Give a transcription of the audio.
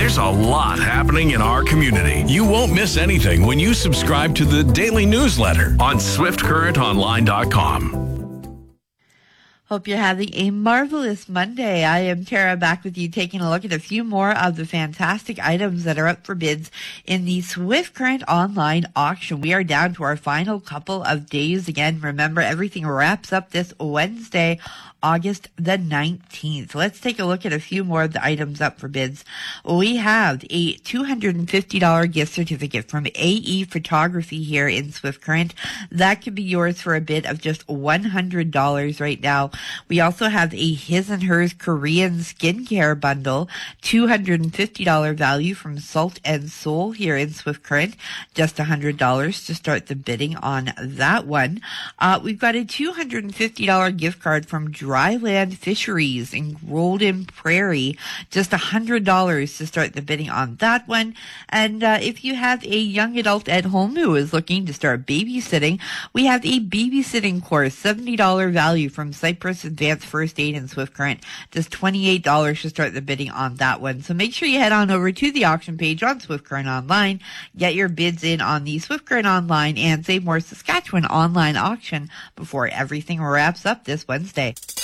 There's a lot happening in our community. You won't miss anything when you subscribe to the daily newsletter on SwiftCurrentOnline.com. Hope you're having a marvelous Monday. I am Tara, back with you, taking a look at a few more of the fantastic items that are up for bids in the Swift Current online auction. We are down to our final couple of days. Again, remember, everything wraps up this Wednesday, August the 19th. Let's take a look at a few more of the items up for bids. We have a $250 gift certificate from AE Photography here in Swift Current. That could be yours for a bid of just $100 right now. We also have a His and Hers Korean skincare bundle, $250 value from Salt and Soul here in Swift Current. Just $100 to start the bidding on that one. We've got a $250 gift card from Dryland Fisheries in Golden Prairie. Just $100 to start the bidding on that one. And if you have a young adult at home who is looking to start babysitting, we have a babysitting course, $70 value from Cypress Advanced First Aid in Swift Current. Just $28 to start the bidding on that one. So make sure you head on over to the auction page on Swift Current Online, get your bids in on the Swift Current Online and Save More Saskatchewan online auction before everything wraps up this Wednesday.